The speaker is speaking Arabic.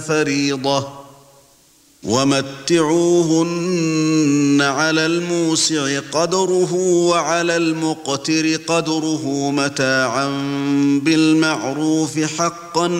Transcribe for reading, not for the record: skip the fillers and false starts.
فريضة ومتعوهن على الموسع قدره وعلى المقتر قدره متاعا بالمعروف حقا